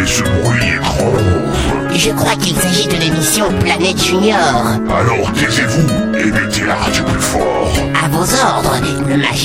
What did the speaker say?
est ce bruit étrange? Je crois qu'il s'agit de l'émission Planète Junior. Alors taisez-vous et mettez la radio plus fort. À vos ordres, le magicien.